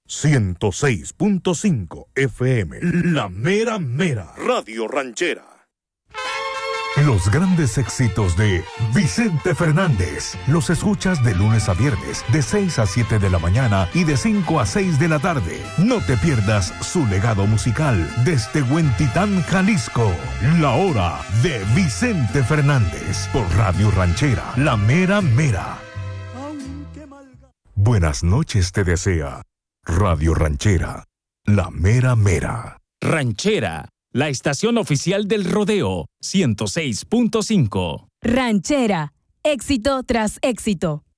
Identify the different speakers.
Speaker 1: 106.5 FM, la mera mera. Radio Ranchera. Los grandes éxitos de Vicente Fernández los escuchas de lunes a viernes de 6 a 7 de la mañana y de 5 a 6 de la tarde. No te pierdas su legado musical desde Huentitán, Jalisco. La hora de Vicente Fernández por Radio Ranchera, la mera mera. Buenas noches te desea Radio Ranchera, la mera mera.
Speaker 2: Ranchera, la estación oficial del rodeo, 106.5.
Speaker 3: Ranchera, éxito tras éxito.